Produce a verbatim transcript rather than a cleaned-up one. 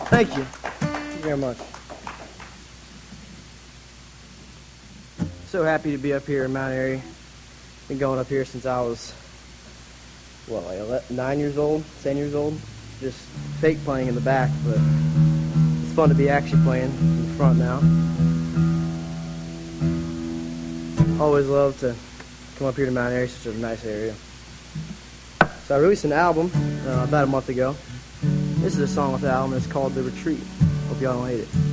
Thank you. Thank you very much. So happy to be up here in Mount Airy. Been going up here since I was, what, like eleven, nine years old, ten years old. Just fake playing in the back, but it's fun to be actually playing in the front now. Always love to come up here to Mount Airy, such a nice area. So I released an album uh, about a month ago. This is a song off the album. It's called The Retreat. Hope y'all don't hate it.